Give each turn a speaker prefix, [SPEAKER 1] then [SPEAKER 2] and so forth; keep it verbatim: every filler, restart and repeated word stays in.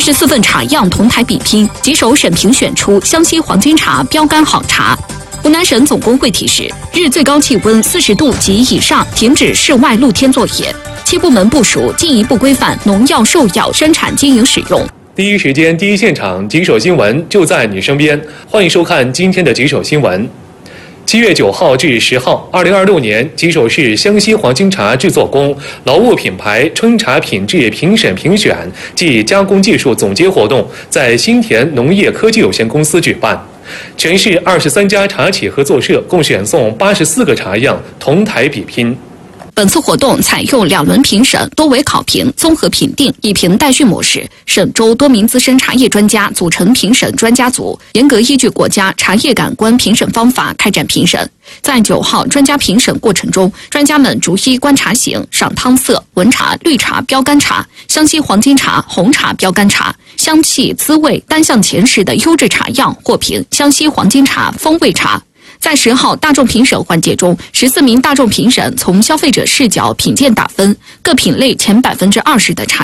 [SPEAKER 1] 十四份茶样同台比拼，几手审评选出湘西黄金茶标杆好茶。湖南省总工会提示，日最高气温四十度及以上停止室外露天作业。七部门部署进一步规范农药、兽药生产经营使用。
[SPEAKER 2] 第一时间、第一现场，棘手新闻就在你身边。欢迎收看今天的棘手新闻。七月九号至十号，二零二六年棘手市湘西黄金茶制作工劳务品牌春茶品质评审评选暨加工技术总结活动在新田农业科技有限公司举办。全市二十三家茶企合作社共选送八十四个茶样同台比拼。
[SPEAKER 1] 本次活动采用两轮评审、多维考评、综合评定、以评代训模式，省州多名资深茶叶专家组成评审专家组，严格依据国家茶叶感官评审方法开展评审。在九号专家评审过程中，专家们逐一观察型、赏汤色、闻茶、绿茶标杆茶、湘西黄金茶、红茶标杆茶、香气、滋味单项前十的优质茶样获评湘西黄金茶风味茶。在十号大众评审环节中，十四名大众评审从消费者视角品鉴打分，各品类前百分之二十的茶